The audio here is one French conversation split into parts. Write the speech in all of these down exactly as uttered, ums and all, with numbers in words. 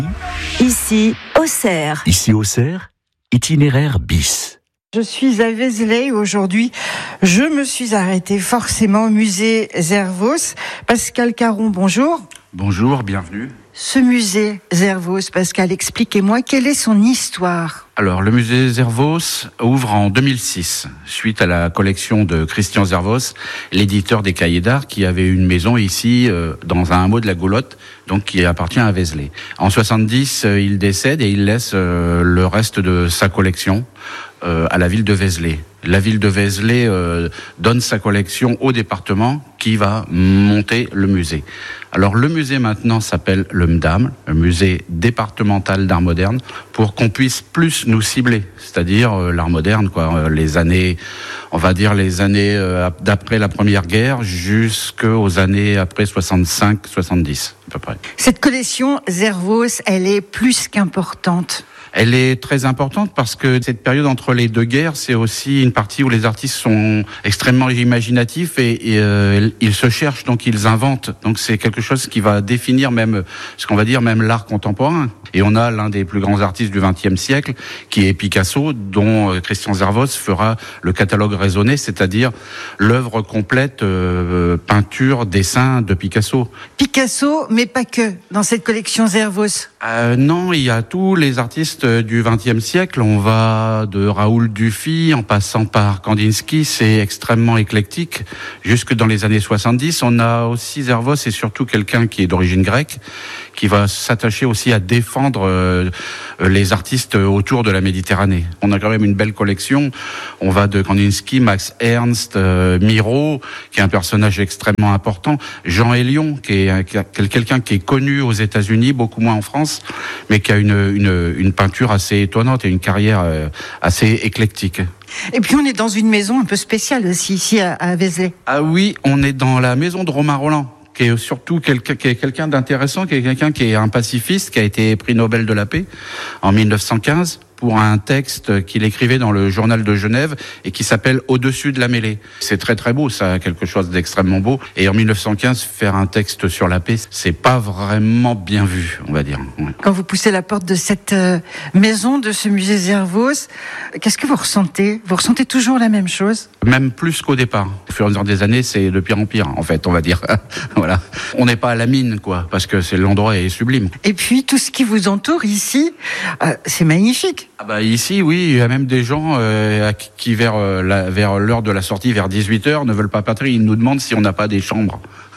Ici, Auxerre. Ici, Auxerre, itinéraire bis. Je suis à Vézelay aujourd'hui. Je me suis arrêtée forcément au musée Zervos. Pascal Caron, bonjour. Bonjour, bienvenue. Ce musée Zervos, Pascal, expliquez-moi quelle est son histoire. Alors, le musée Zervos ouvre en deux mille six, suite à la collection de Christian Zervos, l'éditeur des cahiers d'art, qui avait une maison ici, euh, dans un hameau de la Goulotte, donc qui appartient à Vézelay. En soixante-dix, euh, il décède et il laisse euh, le reste de sa collection euh, à la ville de Vézelay. La ville de Vézelay euh, donne sa collection au département qui va monter le musée. Alors le musée maintenant s'appelle le M D A M, le musée départemental d'art moderne, pour qu'on puisse plus nous cibler, c'est-à-dire euh, l'art moderne, quoi, euh, les années, on va dire les années euh, d'après la Première Guerre jusqu'aux années après soixante-cinq soixante-dix à peu près. Cette collection Zervos, elle est plus qu'importante. Elle est très importante parce que cette période entre les deux guerres, c'est aussi une partie où les artistes sont extrêmement imaginatifs et, et euh, ils se cherchent, donc ils inventent. Donc c'est quelque chose qui va définir même, ce qu'on va dire, même l'art contemporain. Et on a l'un des plus grands artistes du vingtième siècle, qui est Picasso, dont Christian Zervos fera le catalogue raisonné, c'est-à-dire l'œuvre complète, euh, peinture, dessin de Picasso. Picasso, mais pas que, dans cette collection Zervos. Euh, non, il y a tous les artistes du vingtième siècle. On va de Raoul Dufy en passant par Kandinsky, c'est extrêmement éclectique. Jusque dans les années soixante-dix, on a aussi Zervos, et surtout quelqu'un qui est d'origine grecque, qui va s'attacher aussi à défendre euh, les artistes autour de la Méditerranée. On a quand même une belle collection. On va de Kandinsky, Max Ernst, euh, Miro, qui est un personnage extrêmement important, Jean Hélion, qui est qui est quelqu'un qui est connu aux États-Unis, beaucoup moins en France, mais qui a une une, une peinture assez étonnante et une carrière euh, assez éclectique. Et puis on est dans une maison un peu spéciale aussi, ici à, à Vézelay. Ah oui, on est dans la maison de Romain Rolland, qui est surtout quelqu'un, qui est quelqu'un d'intéressant, qui est quelqu'un qui est un pacifiste, qui a été prix Nobel de la paix en mille neuf cent quinze pour un texte qu'il écrivait dans le journal de Genève et qui s'appelle Au-dessus de la mêlée. C'est très très beau, ça, quelque chose d'extrêmement beau. Et en mille neuf cent quinze, faire un texte sur la paix, c'est pas vraiment bien vu, on va dire. Ouais. Quand vous poussez la porte de cette euh, maison, de ce musée Zervos, qu'est-ce que vous ressentez ? Vous ressentez toujours la même chose ? Même plus qu'au départ. Au fur et à mesure des années, c'est de pire en pire, en fait, on va dire. Voilà. On n'est pas à la mine, quoi, parce que c'est l'endroit est sublime. Et puis, tout ce qui vous entoure ici, euh, c'est magnifique. Ah bah ici, oui, il y a même des gens euh, qui, vers, euh, la, vers l'heure de la sortie, vers dix-huit heures, ne veulent pas partir. Ils nous demandent si on n'a pas des chambres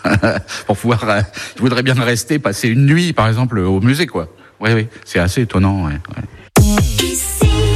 pour pouvoir... Euh, ils voudraient bien rester, passer une nuit, par exemple, au musée, quoi. Oui, oui, c'est assez étonnant, ouais, ouais. Ici.